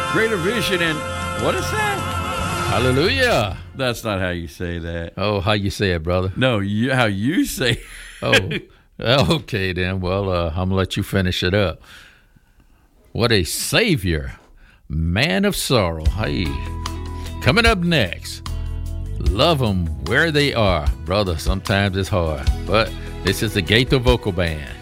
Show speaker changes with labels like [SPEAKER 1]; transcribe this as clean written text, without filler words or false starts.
[SPEAKER 1] Greater vision and what is that?
[SPEAKER 2] Hallelujah.
[SPEAKER 1] That's not how you say that.
[SPEAKER 2] Oh, how you say it, brother?
[SPEAKER 1] No, how you say it.
[SPEAKER 2] Oh, okay then. Well, I'm going to let you finish it up. What a Savior, man of sorrow. Hey, coming up next, love them where they are. Brother, sometimes it's hard, but this is the Gaither Vocal Band.